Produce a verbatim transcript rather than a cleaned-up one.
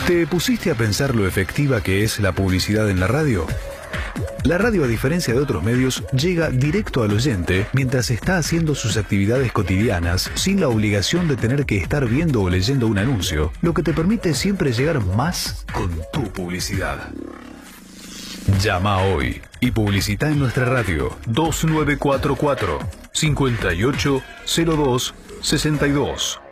¿Te pusiste a pensar lo efectiva que es la publicidad en la radio? La radio, a diferencia de otros medios, llega directo al oyente mientras está haciendo sus actividades cotidianas sin la obligación de tener que estar viendo o leyendo un anuncio, lo que te permite siempre llegar más con tu publicidad. Llama hoy y publicita en nuestra radio dos nueve cuatro cuatro, cinco ocho cero dos, seis dos.